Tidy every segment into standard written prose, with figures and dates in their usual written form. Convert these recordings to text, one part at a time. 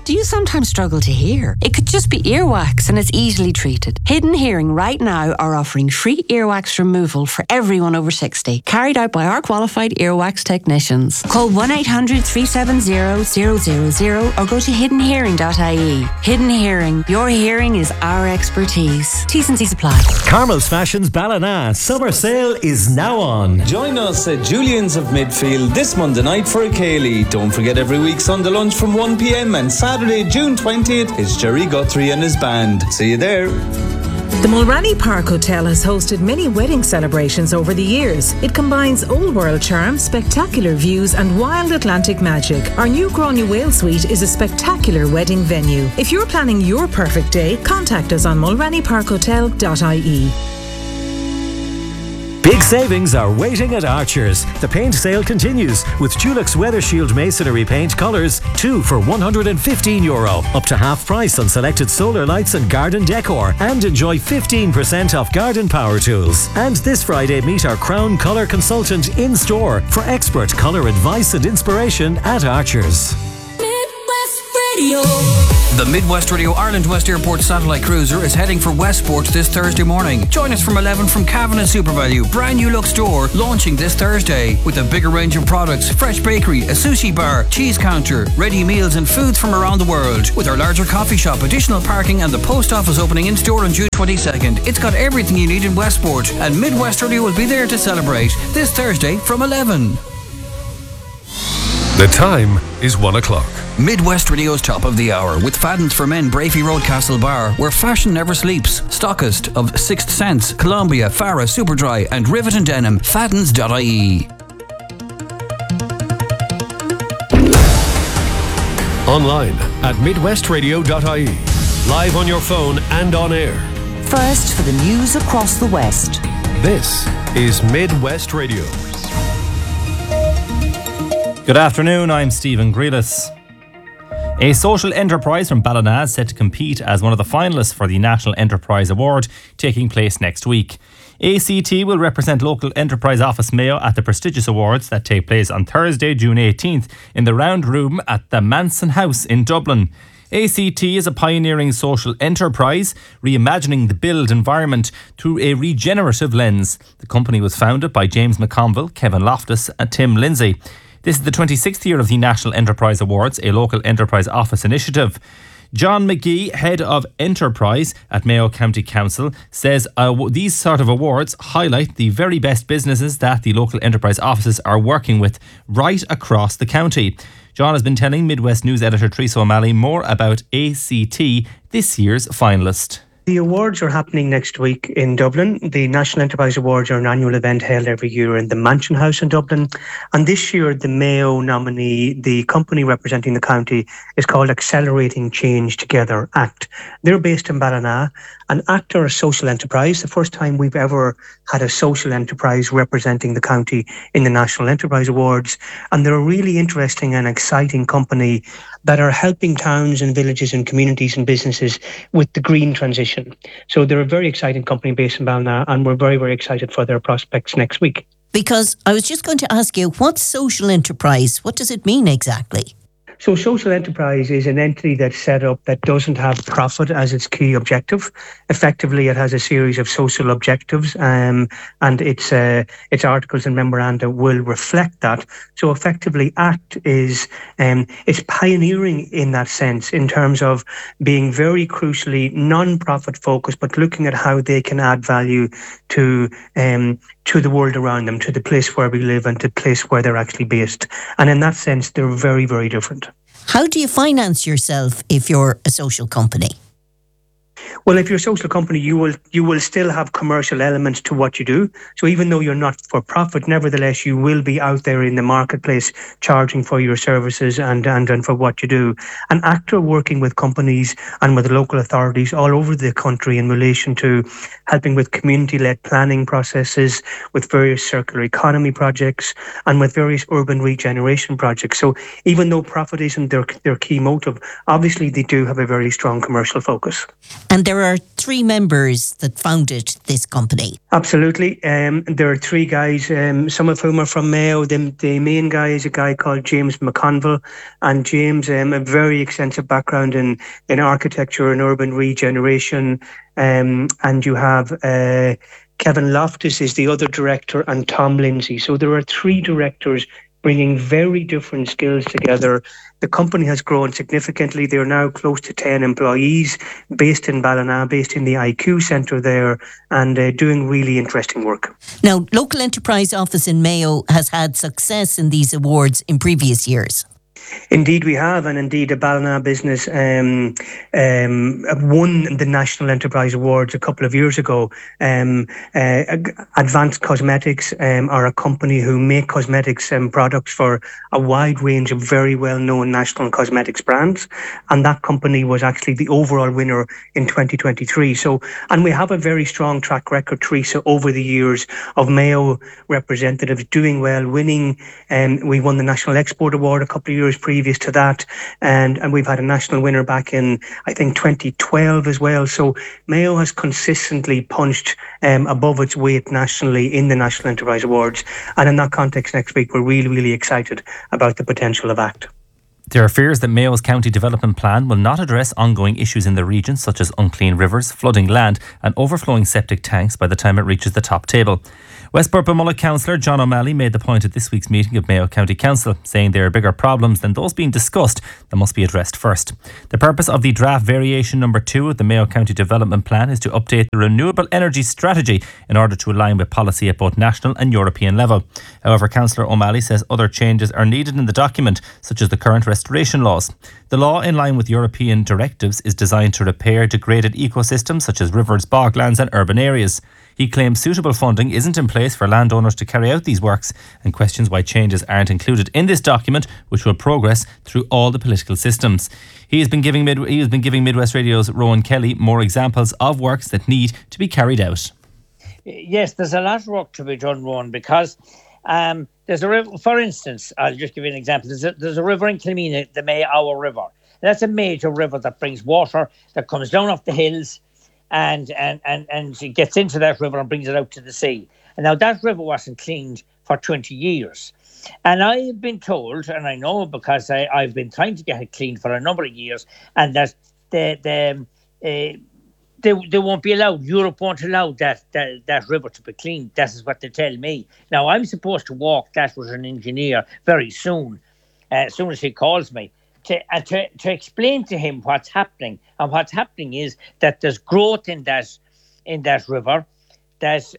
Do you sometimes struggle to hear? It could just be earwax and it's easily treated. Hidden Hearing right now are offering free earwax removal for everyone over 60, carried out by our qualified earwax technicians. Call 1-800-370-000 or go to hiddenhearing.ie. Hidden Hearing, your hearing is our expertise. T's and C's apply. Carmel's Fashions Ballina summer sale is now on. Join us at Julian's of Midfield this Monday night for a Ceilidh. Don't forget every week Sunday lunch from 1pm and Saturday, June 20th is Jerry Guthrie and his band. See you there. The Mulranny Park Hotel has hosted many wedding celebrations over the years. It combines old world charm, spectacular views and wild Atlantic magic. Our new Gráinne Whale Suite is a spectacular wedding venue. If you're planning your perfect day, contact us on mulrannyparkhotel.ie. Big savings are waiting at Archers. The paint sale continues with Dulux Weather Shield Masonry Paint colours, 2 for €115, up to half price on selected solar lights and garden decor, and enjoy 15% off garden power tools. And this Friday, meet our Crown Colour consultant in store for expert colour advice and inspiration at Archers. Midwest Radio. The Midwest Radio Ireland West Airport satellite cruiser is heading for Westport this Thursday morning. Join us from 11 from Cavan and SuperValue, brand new look store, launching this Thursday with a bigger range of products, fresh bakery, a sushi bar, cheese counter, ready meals and foods from around the world. With our larger coffee shop, additional parking and the post office opening in store on June 22nd. It's got everything you need in Westport, and Midwest Radio will be there to celebrate this Thursday from 11. The time is 1 o'clock. Midwest Radio's top of the hour with Fadden's for Men, Brafey Road, Castle Bar, where fashion never sleeps. Stockist of Sixth Sense, Columbia, Farah, Superdry and Rivet and Denim. Faddens.ie. Online at midwestradio.ie. Live on your phone and on air. First for the news across the West. This is Midwest Radio. Good afternoon, I'm Stephen Grealis. A social enterprise from Ballina is set to compete as one of the finalists for the National Enterprise Award, taking place next week. ACT will represent local enterprise office Mayo at the prestigious awards that take place on Thursday, June 18th in the Round Room at the Manson House in Dublin. ACT is a pioneering social enterprise, reimagining the built environment through a regenerative lens. The company was founded by James McConville, Kevin Loftus and Tim Lindsay. This is the 26th year of the National Enterprise Awards, a local enterprise office initiative. John McGee, head of enterprise at Mayo County Council, says these sort of awards highlight the very best businesses that the local enterprise offices are working with right across the county. John has been telling Midwest News editor Teresa O'Malley more about ACT, this year's finalist. The awards are happening next week in Dublin. The National Enterprise Awards are an annual event held every year in the Mansion House in Dublin. And this year, the Mayo nominee, the company representing the county, is called Accelerating Change Together, ACT. They're based in Ballina. And ACT are a social enterprise, the first time we've ever had a social enterprise representing the county in the National Enterprise Awards. And they're a really interesting and exciting company that are helping towns and villages and communities and businesses with the green transition. So they're a very exciting company based in Ballina, and we're very, very excited for their prospects next week. Because I was just going to ask you, what's social enterprise? What does it mean exactly? So social enterprise is an entity that's set up that doesn't have profit as its key objective. Effectively, it has a series of social objectives, and its articles and memoranda will reflect that. So effectively, ACT is it's pioneering in that sense in terms of being very crucially non-profit focused, but looking at how they can add value to the world around them, to the place where we live and to the place where they're actually based. And in that sense, they're very, very different. How do you finance yourself if you're a social company? Well, if you're a social company, you will still have commercial elements to what you do. So even though you're not for profit, nevertheless, you will be out there in the marketplace charging for your services and for what you do. And ACT are working with companies and with local authorities all over the country in relation to helping with community-led planning processes, with various circular economy projects, and with various urban regeneration projects. So even though profit isn't their key motive, obviously they do have a very strong commercial focus. And there are 3 members that founded this company. Absolutely. There are 3 guys, some of whom are from Mayo. The main guy is a guy called James McConville. And James, a very extensive background in architecture and urban regeneration. And you have Kevin Loftus is the other director, and Tom Lindsay. So there are 3 directors bringing very different skills together. The company has grown significantly. They're now close to 10 employees based in Ballina, based in the IQ Centre there, and doing really interesting work. Now, Local Enterprise Office in Mayo has had success in these awards in previous years. Indeed we have, and indeed a Ballina business won the National Enterprise Awards a couple of years ago. Advanced Cosmetics are a company who make cosmetics products for a wide range of very well-known national cosmetics brands, and that company was actually the overall winner in 2023. So, and we have a very strong track record, Teresa, over the years of Mayo representatives doing well, winning. We won the National Export Award a couple of years previous to that, and we've had a national winner back in, I think, 2012 as well. So Mayo has consistently punched above its weight nationally in the National Enterprise Awards, and in that context next week we're really, really excited about the potential of ACT. There are fears that Mayo's county development plan will not address ongoing issues in the region, such as unclean rivers, flooding land and overflowing septic tanks by the time it reaches the top table. Westport Bamullock councillor John O'Malley made the point at this week's meeting of Mayo County Council, saying there are bigger problems than those being discussed that must be addressed first. The purpose of the draft variation number 2 of the Mayo County Development Plan is to update the renewable energy strategy in order to align with policy at both national and European level. However, Councillor O'Malley says other changes are needed in the document, such as the current restoration laws. The law, in line with European directives, is designed to repair degraded ecosystems such as rivers, boglands and urban areas. He claims suitable funding isn't in place for landowners to carry out these works and questions why changes aren't included in this document, which will progress through all the political systems. He has been giving Midwest Radio's Rowan Kelly more examples of works that need to be carried out. Yes, there's a lot of work to be done, Rowan, because there's a river, for instance, I'll just give you an example. There's a river in Kilmena, the Mayo River. That's a major river that brings water that comes down off the hills and it gets into that river and brings it out to the sea. And now that river wasn't cleaned for 20 years. And I've been told, and I know because I've been trying to get it cleaned for a number of years, and that they won't be allowed. Europe won't allow that river to be cleaned. That is what they tell me. Now, I'm supposed to walk that with an engineer very soon, as soon as he calls me, to explain to him what's happening. And what's happening is that there's growth in that river that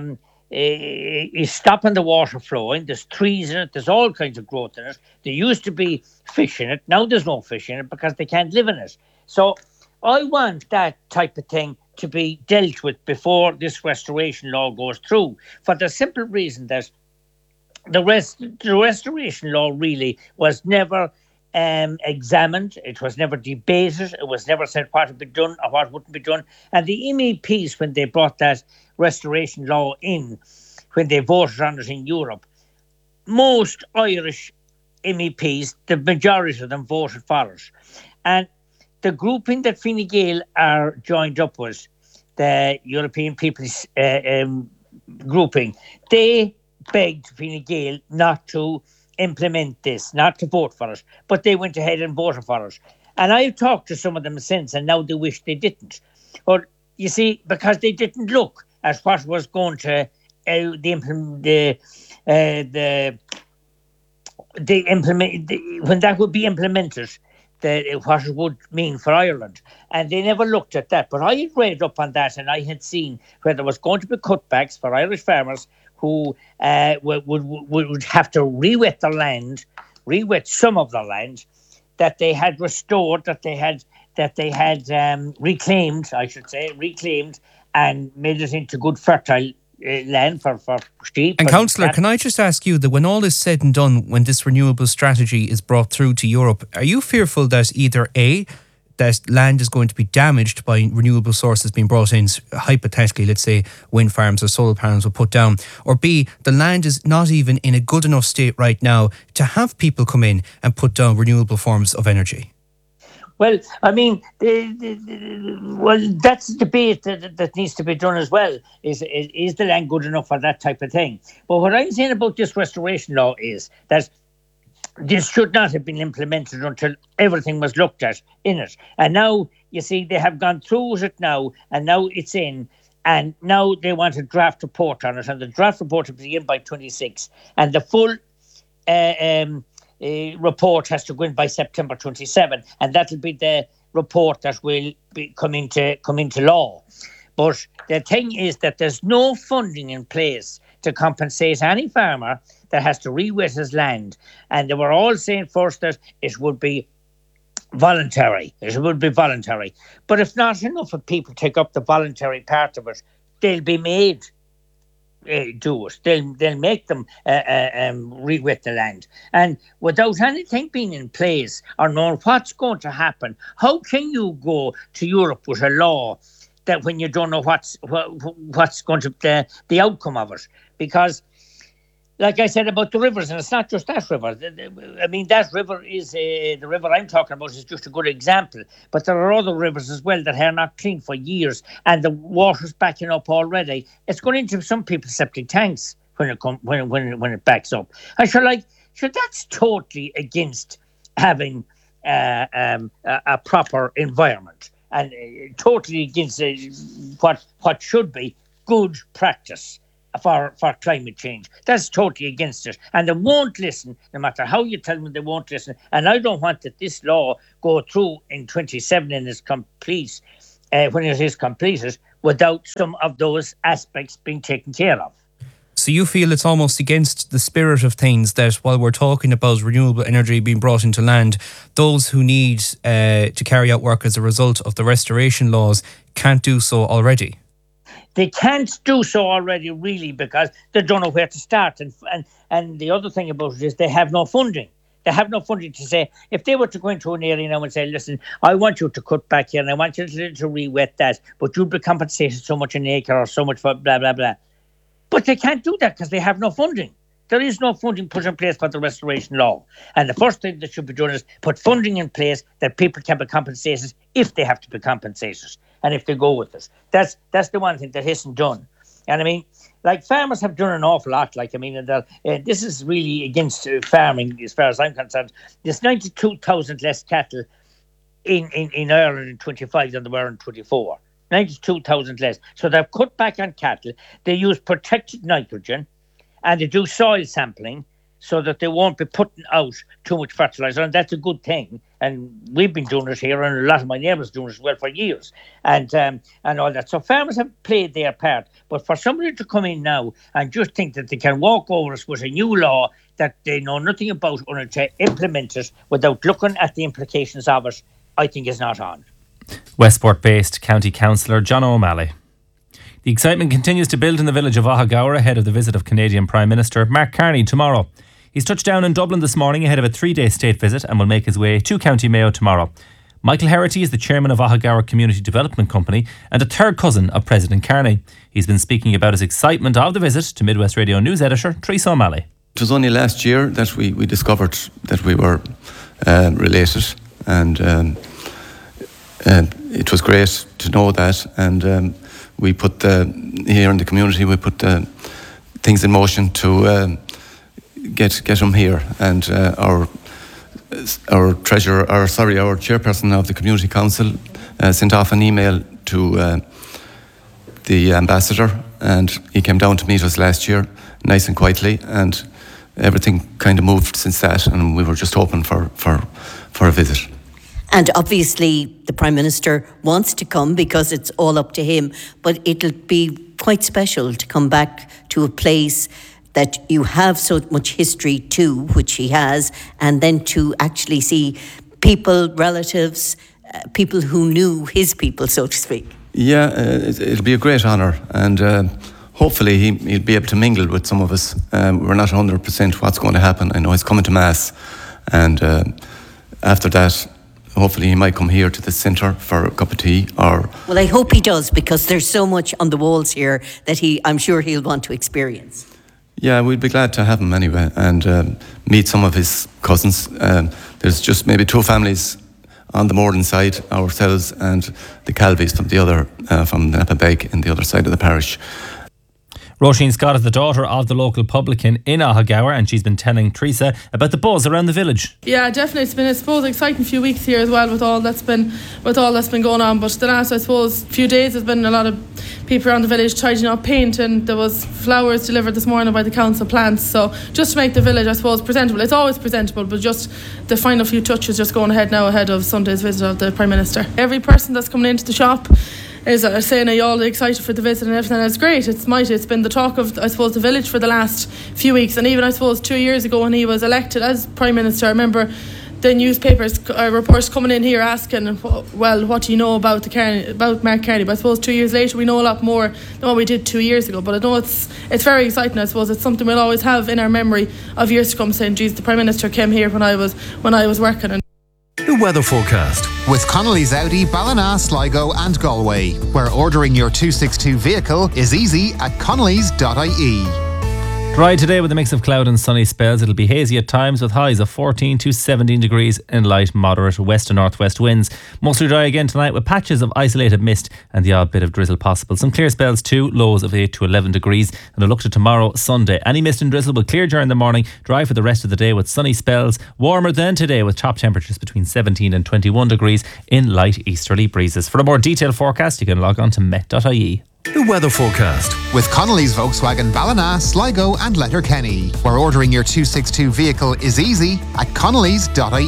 is stopping the water flowing. There's trees in it. There's all kinds of growth in it. There used to be fish in it. Now there's no fish in it because they can't live in it. So I want that type of thing to be dealt with before this restoration law goes through, for the simple reason that the restoration law really was never examined. It was never debated. It was never said what would be done or what wouldn't be done. And the MEPs, when they brought that restoration law in, when they voted on it in Europe, most Irish MEPs, the majority of them voted for it. And the grouping that Fine Gael are joined up with, the European People's grouping, they begged Fine Gael not to implement this, not to vote for it, but they went ahead and voted for it. And I've talked to some of them since, and now they wish they didn't. But you see, because they didn't look at what was going to when that would be implemented, what it would mean for Ireland. And they never looked at that. But I had read up on that, and I had seen where there was going to be cutbacks for Irish farmers who would have to re-wet their land, re-wet some of the land that they had restored, that they had reclaimed, and made it into good fertile land for sheep. And Councillor, can I just ask you that when all is said and done, when this renewable strategy is brought through to Europe, are you fearful that either A, that land is going to be damaged by renewable sources being brought in, hypothetically, let's say wind farms or solar panels were put down, or B, the land is not even in a good enough state right now to have people come in and put down renewable forms of energy? Well, I mean, that's the debate that needs to be done as well. Is the land good enough for that type of thing? But what I'm saying about this restoration law is that this should not have been implemented until everything was looked at in it. And now, you see, they have gone through it now, and now it's in. And now they want a draft report on it. And the draft report will be in by 26. And the full report has to go in by September 27. And that'll be the report that will come into law. But the thing is that there's no funding in place to compensate any farmer that has to re-wet his land. And they were all saying first that it would be voluntary. It would be voluntary. But if not enough of people take up the voluntary part of it, they'll be made do it. They'll make them re-wet the land. And without anything being in place or knowing what's going to happen, how can you go to Europe with a law that when you don't know what's going to the outcome of it? Because, like I said about the rivers, and it's not just that river. I mean, that river is the river I'm talking about is just a good example. But there are other rivers as well that are not clean for years, and the water's backing up already. It's going into some people's septic tanks when it backs up. I feel like, that's totally against having a proper environment, and totally against what should be good practice for climate change. That's totally against it. And they won't listen, no matter how you tell them, they won't listen. And I don't want that this law go through in 27 and is complete, when it is completed, without some of those aspects being taken care of. So you feel it's almost against the spirit of things that while we're talking about renewable energy being brought into land, those who need to carry out work as a result of the restoration laws can't do so already? They can't do so already, really, because they don't know where to start. And the other thing about it is they have no funding. They have no funding to say, if they were to go into an area now and say, listen, I want you to cut back here and I want you to re-wet that, but you'll be compensated so much an acre or so much for blah, blah, blah. But they can't do that because they have no funding. There is no funding put in place for the restoration law. And the first thing that should be done is put funding in place that people can be compensated if they have to be compensated and if they go with it. That's the one thing that isn't done. And I mean, like, farmers have done an awful lot. Like, I mean, this is really against farming as far as I'm concerned. There's 92,000 less cattle in Ireland in 25 than there were in 24. 92,000 less. So they've cut back on cattle. They use protected nitrogen and they do soil sampling so that they won't be putting out too much fertilizer. And that's a good thing. And we've been doing it here, and a lot of my neighbours doing it as well for years, and all that. So farmers have played their part. But for somebody to come in now and just think that they can walk over us with a new law that they know nothing about or to implement it without looking at the implications of it, I think is not on. Westport-based County Councillor John O'Malley. The excitement continues to build in the village of Ahagower ahead of the visit of Canadian Prime Minister Mark Carney tomorrow. He's touched down in Dublin this morning ahead of a 3-day state visit and will make his way to County Mayo tomorrow. Michael Herity is the chairman of Ahagower Community Development Company and a third cousin of President Carney. He's been speaking about his excitement of the visit to Midwest Radio News editor Teresa O'Malley. It was only last year that we discovered that we were related, and it was great to know that. And we put here in the community, we put things in motion to get him here. And our chairperson of the community council sent off an email to the ambassador, and he came down to meet us last year, nice and quietly, and everything kind of moved since that, and we were just hoping for a visit. And obviously the Prime Minister wants to come because it's all up to him, but it'll be quite special to come back to a place that you have so much history to, which he has, and then to actually see people, relatives, people who knew his people, so to speak. Yeah, it'll be a great honour, and hopefully he'll be able to mingle with some of us. We're not 100% what's going to happen. I know he's coming to Mass, and after that, hopefully he might come here to the centre for a cup of tea. Well, I hope he does, because there's so much on the walls here that I'm sure he'll want to experience. Yeah, we'd be glad to have him anyway, and meet some of his cousins. There's just maybe 2 families on the Moreland side, ourselves and the Calvies from the other, from the Napabeg in the other side of the parish. Roisin Scott is the daughter of the local publican in Ahagower, and she's been telling Teresa about the buzz around the village. Yeah, definitely. It's been, I suppose, exciting few weeks here as well with all that's been going on. But the last, I suppose, few days there's been a lot of people around the village tidying up paint, and there was flowers delivered this morning by the council plants. So just to make the village, I suppose, presentable. It's always presentable, but just the final few touches just going ahead now ahead of Sunday's visit of the Prime Minister. Every person that's coming into the shop is saying, are you all excited for the visit and everything? And it's great. It's mighty. It's been the talk of, I suppose, the village for the last few weeks. And even, I suppose, 2 years ago when he was elected as Prime Minister, I remember the newspapers, reports coming in here asking, well, what do you know about Mark Carney? But I suppose 2 years later we know a lot more than what we did 2 years ago. But I know it's very exciting. I suppose it's something we'll always have in our memory of years to come, saying, geez, the Prime Minister came here when I was working. And The weather forecast with Connolly's Audi, Ballina, Sligo and Galway, where ordering your 262 vehicle is easy at connolly's.ie. Dry today with a mix of cloud and sunny spells. It'll be hazy at times with highs of 14 to 17 degrees and light moderate west to northwest winds. Mostly dry again tonight with patches of isolated mist and the odd bit of drizzle possible. Some clear spells too, lows of 8 to 11 degrees. And a look to tomorrow, Sunday. Any mist and drizzle will clear during the morning, dry for the rest of the day with sunny spells. Warmer than today with top temperatures between 17 and 21 degrees in light easterly breezes. For a more detailed forecast, you can log on to met.ie. The weather forecast with Connolly's Volkswagen, Ballina, Sligo and Letterkenny, where ordering your 262 vehicle is easy at connolly's.ie.